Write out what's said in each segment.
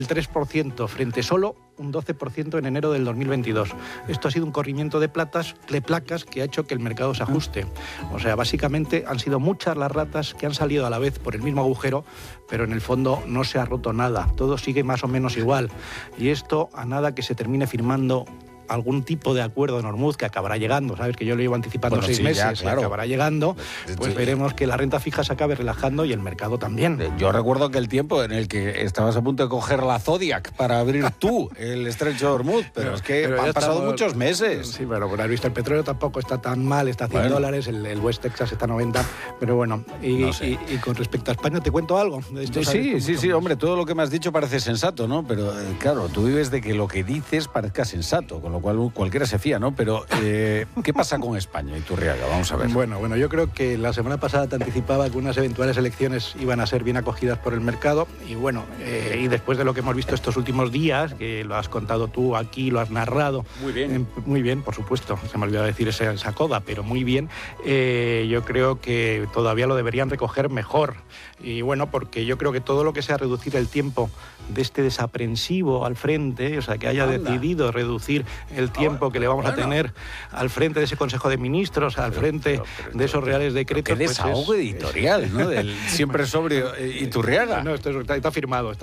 el 3% frente solo un 12% en enero del 2022. Esto ha sido un corrimiento de placas que ha hecho que el mercado se ajuste. O sea, básicamente han sido muchas las ratas que han salido a la vez por el mismo agujero, pero en el fondo no se ha roto nada. Todo sigue más o menos igual. Y esto, a nada que se termine firmando algún tipo de acuerdo en Hormuz que acabará llegando, sabes que yo lo llevo anticipando 6 meses, ya, claro. Acabará llegando, pues veremos que la renta fija se acabe relajando y el mercado también. Yo recuerdo aquel tiempo en el que estabas a punto de coger la Zodiac para abrir tú el estrecho de Hormuz, pero es que han pasado muchos meses. Sí, pero has visto, el petróleo tampoco está tan mal, está a $100, el West Texas está a 90, pero bueno, y con respecto a España, ¿te cuento algo? Sí, hombre, todo lo que me has dicho parece sensato, ¿no? Pero claro, tú vives de que lo que dices parezca sensato, con lo cual cualquiera se fía, ¿no? Pero, ¿qué pasa con España, Iturriaga? Vamos a ver. Bueno, yo creo que la semana pasada te anticipaba que unas eventuales elecciones iban a ser bien acogidas por el mercado y bueno, y después de lo que hemos visto estos últimos días, que lo has contado tú aquí, lo has narrado. Muy bien, por supuesto. Se me olvidó decir esa coda, pero muy bien. Yo creo que todavía lo deberían recoger mejor. Y bueno, porque yo creo que todo lo que sea reducir el tiempo de este desaprensivo al frente, o sea, que haya decidido reducir el tiempo que le vamos a tener al frente de ese Consejo de Ministros, al frente de esos reales decretos. Qué desahogo editorial, ¿no? Del siempre sobrio Iturriaga. No, esto está firmado.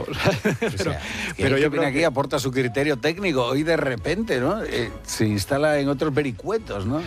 Pero yo creo que aquí aporta su criterio técnico y de repente, ¿no? Se instala en otros vericuetos, ¿no?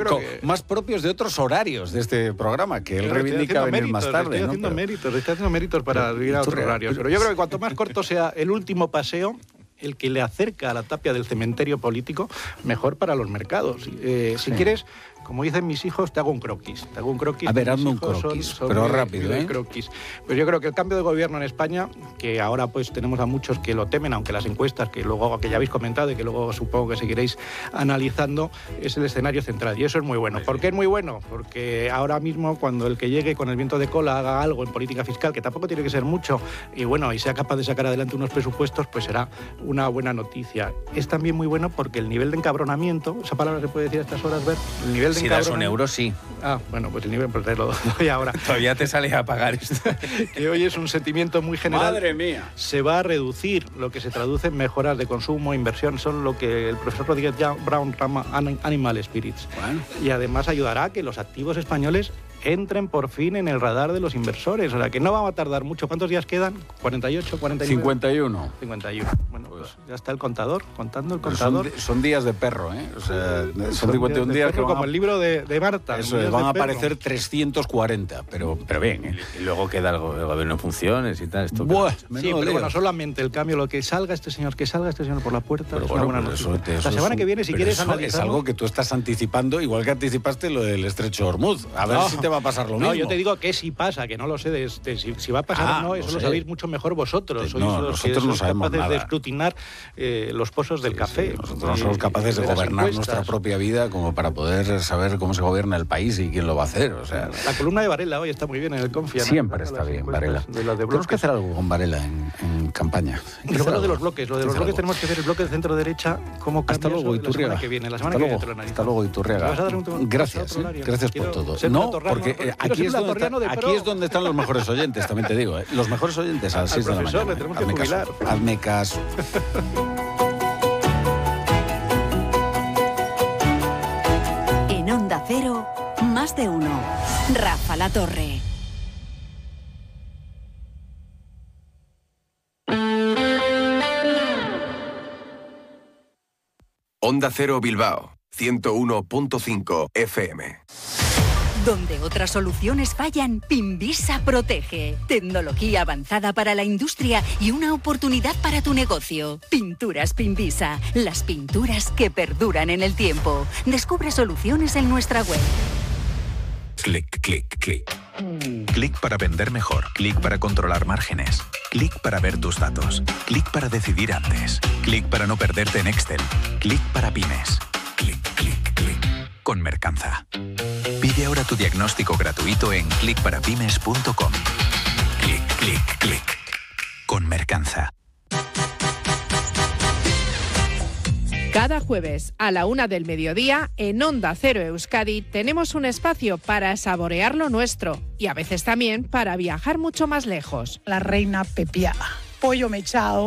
Más propios de otros horarios de este programa, que él reivindica venir más tarde. Está haciendo méritos para ir a otros horarios. Pero yo creo que cuanto más corto sea el último paseo, el que le acerca a la tapia del cementerio político, mejor para los mercados. Si quieres, como dicen mis hijos, te hago un croquis. A ver, hazme un croquis, pero rápido, ¿eh? Croquis. Pues yo creo que el cambio de gobierno en España, que ahora pues tenemos a muchos que lo temen, aunque las encuestas, que ya habéis comentado y que luego supongo que seguiréis analizando, es el escenario central. Y eso es muy bueno. ¿Por qué es muy bueno? Porque ahora mismo, cuando el que llegue con el viento de cola haga algo en política fiscal, que tampoco tiene que ser mucho, y bueno, y sea capaz de sacar adelante unos presupuestos, pues será una buena noticia. Es también muy bueno porque el nivel de encabronamiento, esa palabra se puede decir a estas horas, ver, el nivel de si das un euro, sí. Bueno, pues el nivel, pues te lo doy ahora. Todavía te sale a pagar esto. Que hoy es un sentimiento muy general. ¡Madre mía! Se va a reducir, lo que se traduce en mejoras de consumo, inversión, son lo que el profesor Rodríguez Brown llama animal spirits. Bueno. Y además ayudará a que los activos españoles entren por fin en el radar de los inversores. O sea, que no va a tardar mucho. ¿Cuántos días quedan? ¿48, 49? 51. 51. Bueno, pues ya está el contador, contando el contador. Son días de perro, ¿eh? O sea, son 51 días que como el libro de Marta. Eso es, van a aparecer 340, pero bien, ¿eh? Y luego queda el gobierno en funciones y tal. Esto pero bueno, solamente el cambio, lo que salga este señor por la puerta, pero es una buena noticia. La semana que viene, si quieres analizarlo... Es algo que tú estás anticipando, igual que anticipaste lo del estrecho de Hormuz. A ver si te va a pasar lo mismo. No, yo te digo que sí pasa, que no lo sé si va a pasar o no, eso lo sabéis mucho mejor vosotros. Nosotros no sabemos capaces nada de escrutinar los pozos del café. Nosotros no somos capaces de gobernar nuestra propia vida como para poder saber cómo se gobierna el país y quién lo va a hacer. O sea, la columna de Varela hoy está muy bien en el Confia. Siempre está bien, Varela. Tenemos que hacer algo con Varela en campaña. Y luego lo de los bloques. Tenemos que ver el bloque de centro-derecha, cómo cambia. Hasta luego, Iturriaga. Hasta luego, Iturriaga. Gracias por todo. No, porque aquí es donde están los mejores oyentes, también te digo. Los mejores oyentes a las 6 de la mañana. Le tenemos que jubilar. Hazme caso. En Onda Cero, más de uno. Rafa La Torre. Onda Cero Bilbao, 101.5 FM. Donde otras soluciones fallan, Pinvisa protege. Tecnología avanzada para la industria y una oportunidad para tu negocio. Pinturas Pinvisa, las pinturas que perduran en el tiempo. Descubre soluciones en nuestra web. Clic, clic, clic. Clic para vender mejor. Clic para controlar márgenes. Clic para ver tus datos. Clic para decidir antes. Clic para no perderte en Excel. Clic para pymes. Clic, clic, clic. Con Mercanza. Pide ahora tu diagnóstico gratuito en clicparapymes.com. Clic, clic, clic. Con Mercanza. Cada jueves a la 1 del mediodía en Onda Cero Euskadi tenemos un espacio para saborear lo nuestro y a veces también para viajar mucho más lejos. La reina Pepia. pollo mechado.